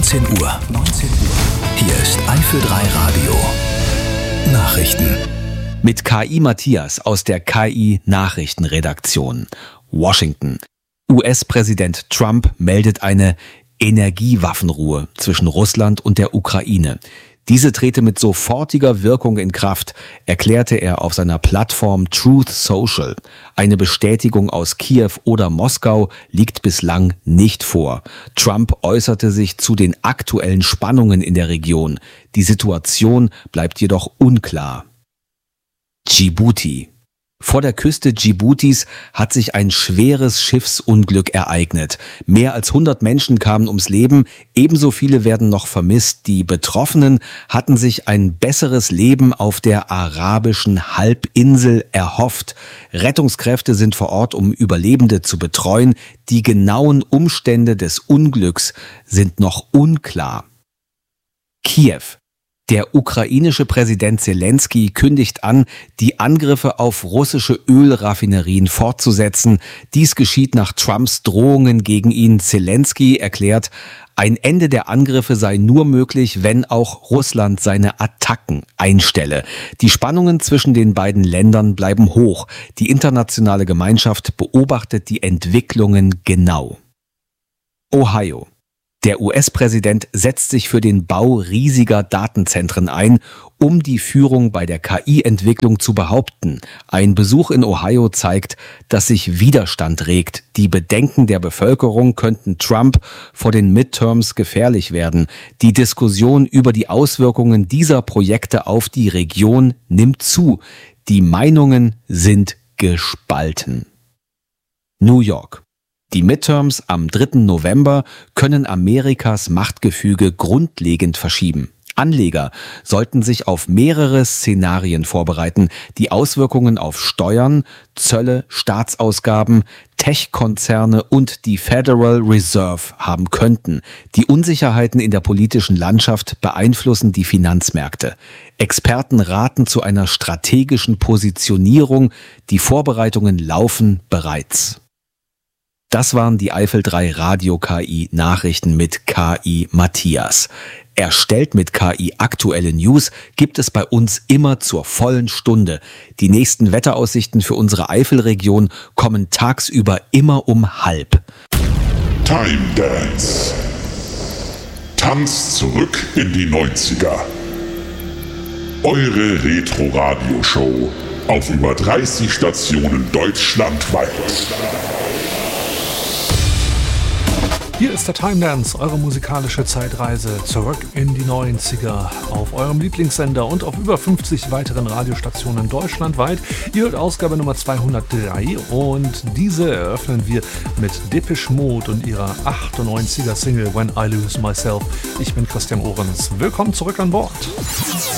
19 Uhr. Hier ist Eifel 3 Radio. Nachrichten. Mit KI Matthias aus der KI Nachrichtenredaktion. Washington. US-Präsident Trump meldet eine Energiewaffenruhe zwischen Russland und der Ukraine. Diese trete mit sofortiger Wirkung in Kraft, erklärte er auf seiner Plattform Truth Social. Eine Bestätigung aus Kiew oder Moskau liegt bislang nicht vor. Trump äußerte sich zu den aktuellen Spannungen in der Region. Die Situation bleibt jedoch unklar. Djibouti. Vor der Küste Djiboutis hat sich ein schweres Schiffsunglück ereignet. Mehr als 100 Menschen kamen ums Leben, ebenso viele werden noch vermisst. Die Betroffenen hatten sich ein besseres Leben auf der arabischen Halbinsel erhofft. Rettungskräfte sind vor Ort, um Überlebende zu betreuen. Die genauen Umstände des Unglücks sind noch unklar. Kiew. Der ukrainische Präsident Zelensky kündigt an, die Angriffe auf russische Ölraffinerien fortzusetzen. Dies geschieht nach Trumps Drohungen gegen ihn. Zelensky erklärt, ein Ende der Angriffe sei nur möglich, wenn auch Russland seine Attacken einstelle. Die Spannungen zwischen den beiden Ländern bleiben hoch. Die internationale Gemeinschaft beobachtet die Entwicklungen genau. Ohio. Der US-Präsident setzt sich für den Bau riesiger Datenzentren ein, um die Führung bei der KI-Entwicklung zu behaupten. Ein Besuch in Ohio zeigt, dass sich Widerstand regt. Die Bedenken der Bevölkerung könnten Trump vor den Midterms gefährlich werden. Die Diskussion über die Auswirkungen dieser Projekte auf die Region nimmt zu. Die Meinungen sind gespalten. New York. Die Midterms am 3. November können Amerikas Machtgefüge grundlegend verschieben. Anleger sollten sich auf mehrere Szenarien vorbereiten, die Auswirkungen auf Steuern, Zölle, Staatsausgaben, Tech-Konzerne und die Federal Reserve haben könnten. Die Unsicherheiten in der politischen Landschaft beeinflussen die Finanzmärkte. Experten raten zu einer strategischen Positionierung. Die Vorbereitungen laufen bereits. Das waren die Eifel 3 Radio KI Nachrichten mit KI Matthias. Erstellt mit KI aktuelle News gibt es bei uns immer zur vollen Stunde. Die nächsten Wetteraussichten für unsere Eifelregion kommen tagsüber immer um 12:30. Time Dance. Tanz zurück in die 90er. Eure Retro-Radio-Show auf über 30 Stationen deutschlandweit. Hier ist der Time Dance, eure musikalische Zeitreise zurück in die 90er auf eurem Lieblingssender und auf über 50 weiteren Radiostationen deutschlandweit. Ihr hört Ausgabe Nummer 203 und diese eröffnen wir mit Depeche Mode und ihrer 98er Single When I Lose Myself. Ich bin Christian Ohrens. Willkommen zurück an Bord.